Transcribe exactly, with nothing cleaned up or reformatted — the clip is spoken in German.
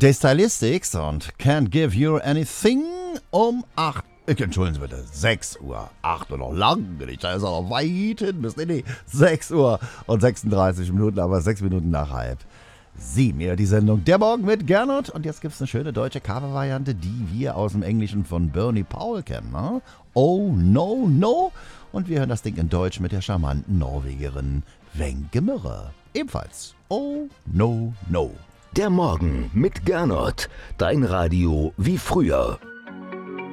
The Stylistics und Can't Give You Anything um acht. Entschuldigen Sie bitte, sechs Uhr. acht Uhr noch lang nicht, da ist er noch weit hin. Bis, nee, nee, sechs Uhr und sechsunddreißig Minuten, aber sechs Minuten nach halb sieben. Ja, die Sendung Der Morgen mit Gernot. Und jetzt gibt es eine schöne deutsche Covervariante, die wir aus dem Englischen von Bernie Powell kennen. Ne? Oh, no, no. Und wir hören das Ding in Deutsch mit der charmanten Norwegerin Wenche Mürre. Ebenfalls. Oh, no, no. Der Morgen mit Gernot. Dein Radio wie früher.